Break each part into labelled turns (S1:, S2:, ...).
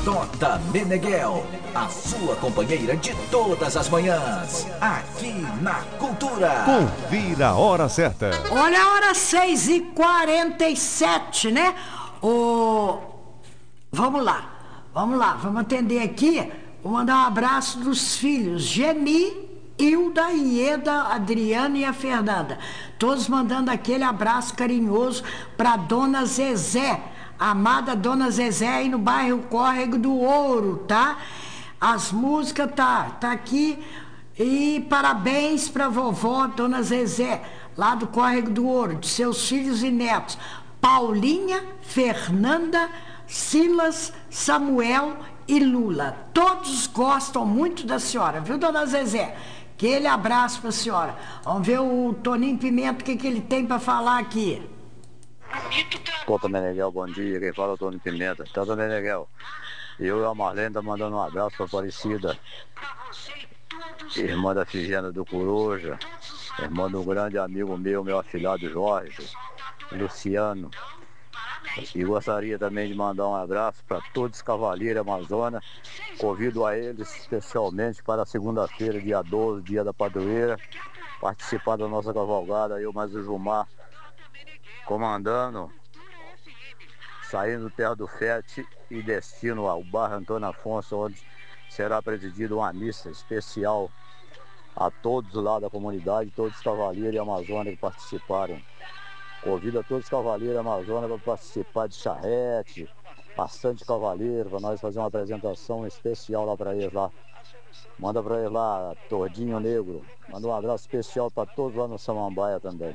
S1: Tota Meneghel, a sua companheira de todas as manhãs, aqui na Cultura.
S2: Confira a hora certa.
S3: Olha a hora 6h47, né? Vamos lá, vamos atender aqui. Vou mandar um abraço dos filhos, Geni, Hilda, Ieda, Adriana e a Fernanda. Todos mandando aquele abraço carinhoso para Dona Zezé, amada Dona Zezé, aí no bairro Córrego do Ouro, tá? As músicas tá aqui. E parabéns para vovó Dona Zezé, lá do Córrego do Ouro, de seus filhos e netos, Paulinha, Fernanda, Silas, Samuel e Lula. Todos gostam muito da senhora, viu, Dona Zezé? Aquele abraço para a senhora. Vamos ver o Toninho Pimenta, o que ele tem para falar aqui.
S4: Tota Meneghel, bom dia. Quem fala é o Toninho Pimenta. Tota Meneghel, eu e a Marlene tá mandando um abraço para Aparecida, irmã da Figena do Coruja, irmã do grande amigo meu afilhado Jorge, Luciano. E gostaria também de mandar um abraço para todos os cavaleiros Amazonas. Convido a eles especialmente para segunda-feira, dia 12, dia da padroeira, participar da nossa cavalgada, eu mais o Gilmar comandando, saindo terra do Fete e destino ao bairro Antônio Afonso, onde será presidida uma missa especial a todos lá da comunidade, todos os cavaleiros e Amazonas que participaram. Convido a todos os cavaleiros Amazonas para participar de charrete, bastante cavaleiro, para nós fazer uma apresentação especial lá para eles lá. Manda para eles lá, Tordinho Negro. Manda um abraço especial para todos lá no Samambaia também.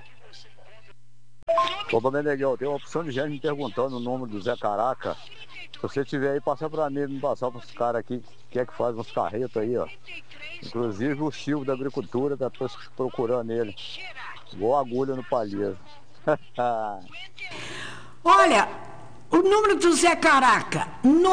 S4: Opa, Meneghel, tem uma opção de gente me perguntando o número do Zé Caraca. Se você tiver aí, passa para mim, me passar para os caras aqui, que é que faz uns carretos aí, ó. Inclusive o Chico da Agricultura tá procurando ele. Igual agulha no palheiro.
S3: Olha, o número do Zé Caraca,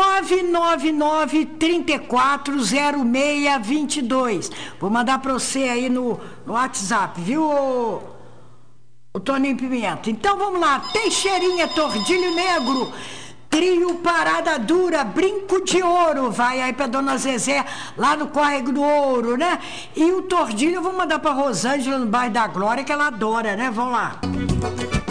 S3: 999-340622. Vou mandar para você aí no WhatsApp, viu, o Toninho Pimenta? Então vamos lá, Teixeirinha, Tordilho Negro, Trio Parada Dura, Brinco de Ouro, vai aí pra Dona Zezé, lá no Córrego do Ouro, né? E o Tordilho eu vou mandar pra Rosângela, no bairro da Glória, que ela adora, né? Vamos lá.